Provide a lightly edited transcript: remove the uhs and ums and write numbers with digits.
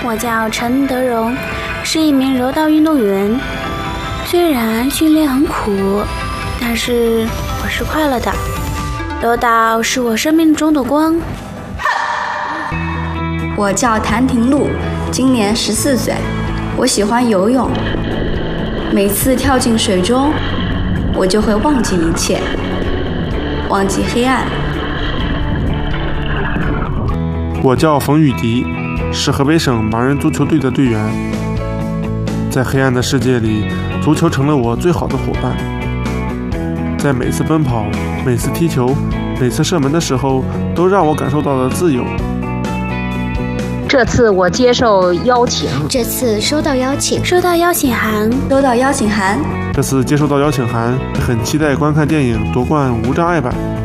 我叫陈德容，是一名柔道运动员。虽然训练很苦，但是我是快乐的。柔道是我生命中的光。 我叫谭婷露，今年14岁，我喜欢游泳。每次跳进水中，我就会忘记一切，忘记黑暗。 我叫冯雨迪，是河北省盲人足球队的队员。在黑暗的世界里，足球成了我最好的伙伴。在每次奔跑、每次踢球、每次射门的时候，都让我感受到了自由。 这次我接受邀请， 这次收到邀请函， 收到邀请函。 这次接收到邀请函，很期待观看电影《夺冠无障碍版》。